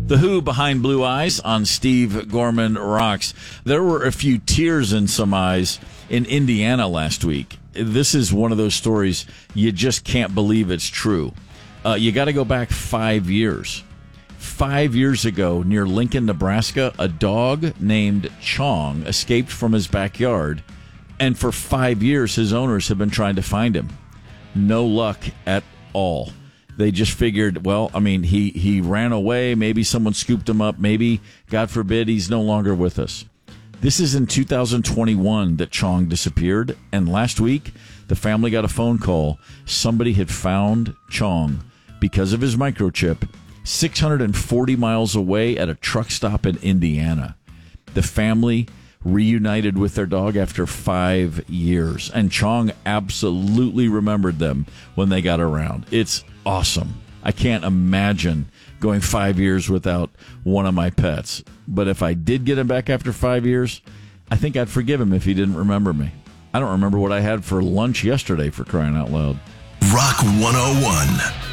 The Who behind Blue Eyes on Steve Gorman Rocks. There were a few tears in some eyes in Indiana last week. This is one of those stories you just can't believe it's true. You got to go back 5 years. 5 years ago, near Lincoln, Nebraska, a dog named Chong escaped from his backyard, and for 5 years, his owners have been trying to find him. No luck at all. They just figured, well, I mean, he ran away. Maybe someone scooped him up. Maybe, God forbid, he's no longer with us. This is in 2021 that Chong disappeared, and last week, the family got a phone call. Somebody had found Chong because of his microchip 640 miles away at a truck stop in Indiana. The family reunited with their dog after 5 years, and Chong absolutely remembered them when they got around. It's awesome. I can't imagine going 5 years without one of my pets. But if I did get him back after 5 years, I think I'd forgive him if he didn't remember me. I don't remember what I had for lunch yesterday, for crying out loud. Rock 101.